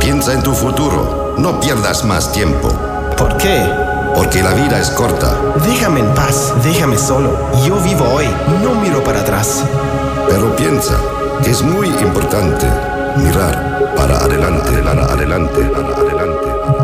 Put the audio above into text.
Piensa en tu futuro. No pierdas más tiempo. ¿Por qué? Porque la vida es corta. Déjame en paz, déjame solo. Yo vivo hoy, no miro para atrás. Pero piensa que es muy importante mirar para adelante, para adelante, para adelante.